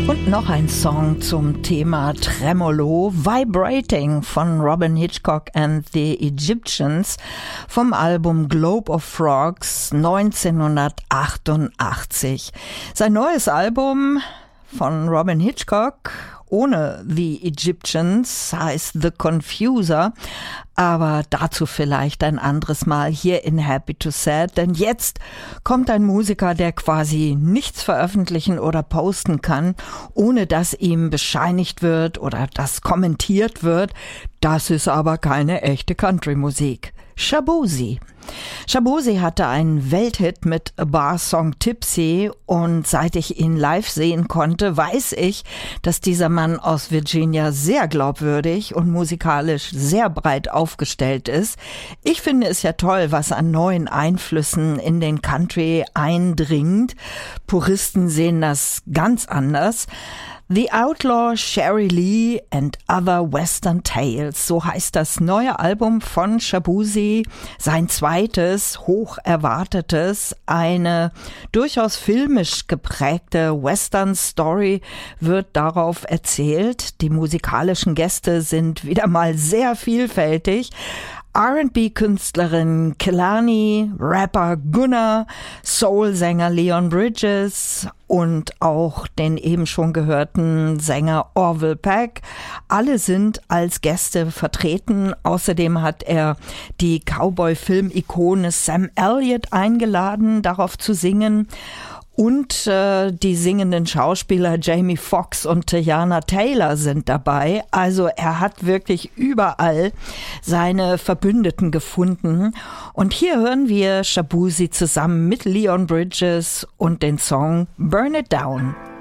Und noch ein Song zum Thema Tremolo, Vibrating von Robin Hitchcock and the Egyptians vom Album Globe of Frogs 1988. Sein neues Album von Robin Hitchcock ohne The Egyptians heißt The Confuser, aber dazu vielleicht ein anderes Mal hier in Happy to Sad, denn jetzt kommt ein Musiker, der quasi nichts veröffentlichen oder posten kann, ohne dass ihm bescheinigt wird oder das kommentiert wird. Das ist aber keine echte Country-Musik. Shaboozey. Shaboozey hatte einen Welthit mit A Bar Song Tipsy und seit ich ihn live sehen konnte, weiß ich, dass dieser Mann aus Virginia sehr glaubwürdig und musikalisch sehr breit aufgestellt ist. Ich finde es ja toll, was an neuen Einflüssen in den Country eindringt. Puristen sehen das ganz anders. The Outlaw, Sherry Lee and Other Western Tales, so heißt das neue Album von Shaboozey, sein zweites, hoch erwartetes, eine durchaus filmisch geprägte Western-Story wird darauf erzählt. Die musikalischen Gäste sind wieder mal sehr vielfältig. R&B-Künstlerin Kehlani, Rapper Gunna, Soul-Sänger Leon Bridges und auch den eben schon gehörten Sänger Orville Peck. Alle sind als Gäste vertreten. Außerdem hat er die Cowboy-Film-Ikone Sam Elliott eingeladen, darauf zu singen. Und die singenden Schauspieler Jamie Foxx und Teyana Taylor sind dabei. Also er hat wirklich überall seine Verbündeten gefunden. Und hier hören wir Shaboozey zusammen mit Leon Bridges und den Song Burn It Down.